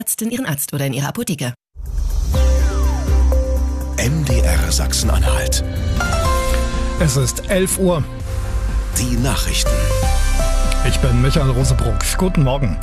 In Ihren Arzt oder in Ihrer Apotheke. MDR Sachsen-Anhalt. Es ist 11 Uhr. Die Nachrichten. Ich bin Michael Rosebruck. Guten Morgen.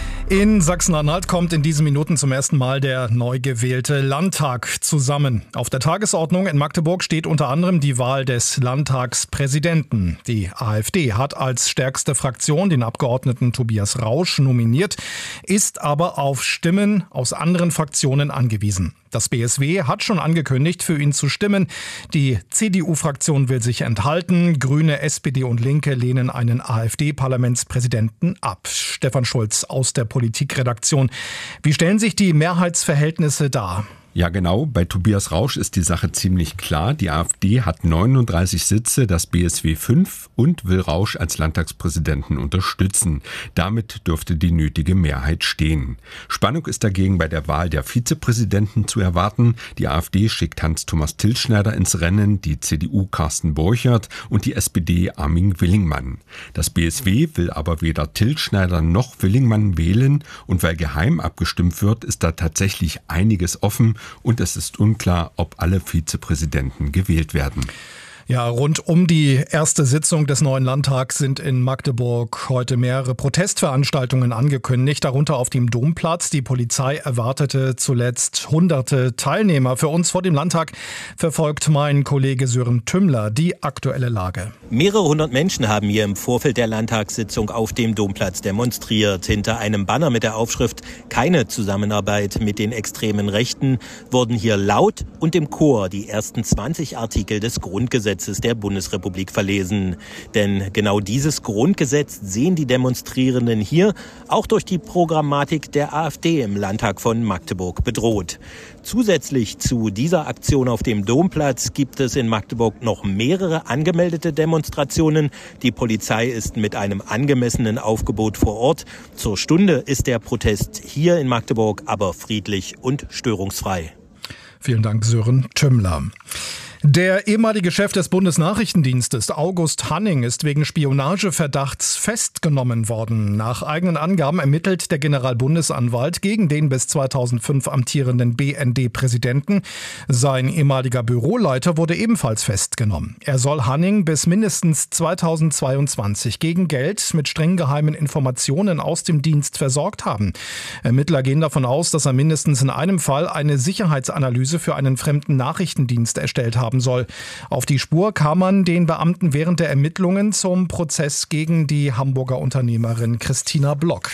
In Sachsen-Anhalt kommt in diesen Minuten zum ersten Mal der neu gewählte Landtag zusammen. Auf der Tagesordnung in Magdeburg steht unter anderem die Wahl des Landtagspräsidenten. Die AfD hat als stärkste Fraktion den Abgeordneten Tobias Rausch nominiert, ist aber auf Stimmen aus anderen Fraktionen angewiesen. Das BSW hat schon angekündigt, für ihn zu stimmen. Die CDU-Fraktion will sich enthalten. Grüne, SPD und Linke lehnen einen AfD-Parlamentspräsidenten ab. Stefan Schulz aus der Politikredaktion. Wie stellen sich die Mehrheitsverhältnisse dar? Ja genau, bei Tobias Rausch ist die Sache ziemlich klar. Die AfD hat 39 Sitze, das BSW 5 und will Rausch als Landtagspräsidenten unterstützen. Damit dürfte die nötige Mehrheit stehen. Spannung ist dagegen bei der Wahl der Vizepräsidenten zu erwarten. Die AfD schickt Hans-Thomas Tilschneider ins Rennen, die CDU Carsten Borchert und die SPD Armin Willingmann. Das BSW will aber weder Tilschneider noch Willingmann wählen und weil geheim abgestimmt wird, ist da tatsächlich einiges offen. Und es ist unklar, ob alle Vizepräsidenten gewählt werden. Ja, rund um die erste Sitzung des neuen Landtags sind in Magdeburg heute mehrere Protestveranstaltungen angekündigt, darunter auf dem Domplatz. Die Polizei erwartete zuletzt hunderte Teilnehmer. Für uns vor dem Landtag verfolgt mein Kollege Sören Tümmler die aktuelle Lage. Mehrere hundert Menschen haben hier im Vorfeld der Landtagssitzung auf dem Domplatz demonstriert. Hinter einem Banner mit der Aufschrift "Keine Zusammenarbeit mit den extremen Rechten" wurden hier laut und im Chor die ersten 20 Artikel des Grundgesetzes der Bundesrepublik verlesen. Denn genau dieses Grundgesetz sehen die Demonstrierenden hier auch durch die Programmatik der AfD im Landtag von Magdeburg bedroht. Zusätzlich zu dieser Aktion auf dem Domplatz gibt es in Magdeburg noch mehrere angemeldete Demonstrationen. Die Polizei ist mit einem angemessenen Aufgebot vor Ort. Zur Stunde ist der Protest hier in Magdeburg aber friedlich und störungsfrei. Vielen Dank, Sören Tümmler. Der ehemalige Chef des Bundesnachrichtendienstes, August Hanning, ist wegen Spionageverdachts festgenommen worden. Nach eigenen Angaben ermittelt der Generalbundesanwalt gegen den bis 2005 amtierenden BND-Präsidenten. Sein ehemaliger Büroleiter wurde ebenfalls festgenommen. Er soll Hanning bis mindestens 2022 gegen Geld mit streng geheimen Informationen aus dem Dienst versorgt haben. Ermittler gehen davon aus, dass er mindestens in einem Fall eine Sicherheitsanalyse für einen fremden Nachrichtendienst erstellt haben soll. Auf die Spur kam man den Beamten während der Ermittlungen zum Prozess gegen die Hamburger Unternehmerin Christina Block.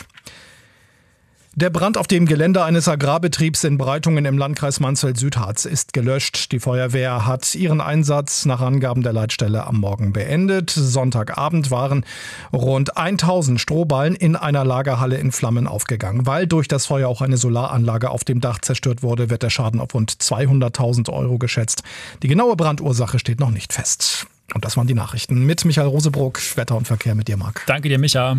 Der Brand auf dem Gelände eines Agrarbetriebs in Breitungen im Landkreis Mansfeld-Südharz ist gelöscht. Die Feuerwehr hat ihren Einsatz nach Angaben der Leitstelle am Morgen beendet. Sonntagabend waren rund 1000 Strohballen in einer Lagerhalle in Flammen aufgegangen. Weil durch das Feuer auch eine Solaranlage auf dem Dach zerstört wurde, wird der Schaden auf rund 200.000 € geschätzt. Die genaue Brandursache steht noch nicht fest. Und das waren die Nachrichten mit Michael Rosebruck. Wetter und Verkehr mit dir, Marc. Danke dir, Micha.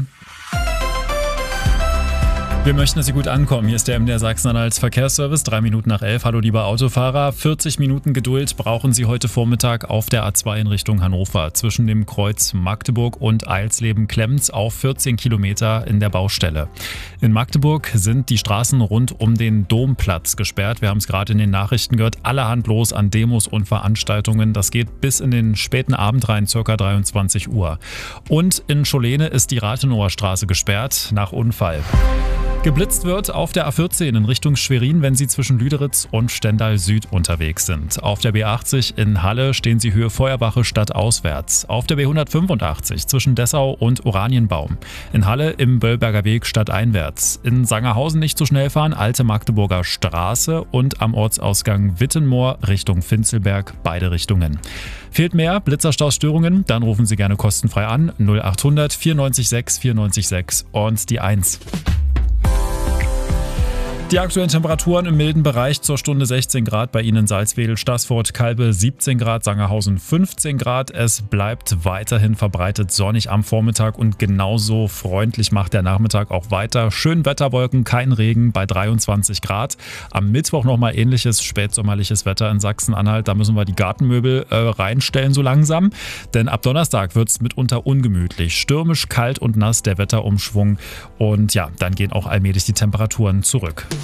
Wir möchten, dass Sie gut ankommen. Hier ist der MDR Sachsen-Anhalt Verkehrsservice, 3 Minuten nach 11. Hallo, lieber Autofahrer. 40 Minuten Geduld brauchen Sie heute Vormittag auf der A2 in Richtung Hannover. Zwischen dem Kreuz Magdeburg und Eilsleben-Klemms auf 14 Kilometer in der Baustelle. In Magdeburg sind die Straßen rund um den Domplatz gesperrt. Wir haben es gerade in den Nachrichten gehört. Allerhand los an Demos und Veranstaltungen. Das geht bis in den späten Abend rein, ca. 23 Uhr. Und in Scholene ist die Rathenower Straße gesperrt nach Unfall. Geblitzt wird auf der A14 in Richtung Schwerin, wenn Sie zwischen Lüderitz und Stendal Süd unterwegs sind. Auf der B80 in Halle stehen Sie Höhe Feuerwache stadtauswärts. Auf der B185 zwischen Dessau und Oranienbaum. In Halle im Böllberger Weg stadteinwärts. In Sangerhausen nicht zu schnell fahren, Alte Magdeburger Straße und am Ortsausgang Wittenmoor Richtung Finzelberg, beide Richtungen. Fehlt mehr Blitzerstausstörungen? Dann rufen Sie gerne kostenfrei an 0800 94 6 94 6 und die 1. Die aktuellen Temperaturen im milden Bereich zur Stunde 16 Grad bei Ihnen in Salzwedel, Staßfurt, Kalbe 17 Grad, Sangerhausen 15 Grad. Es bleibt weiterhin verbreitet sonnig am Vormittag und genauso freundlich macht der Nachmittag auch weiter. Schön Wetterwolken, kein Regen bei 23 Grad. Am Mittwoch nochmal ähnliches spätsommerliches Wetter in Sachsen-Anhalt. Da müssen wir die Gartenmöbel reinstellen so langsam, denn ab Donnerstag wird es mitunter ungemütlich. Stürmisch, kalt und nass der Wetterumschwung und ja, dann gehen auch allmählich die Temperaturen zurück.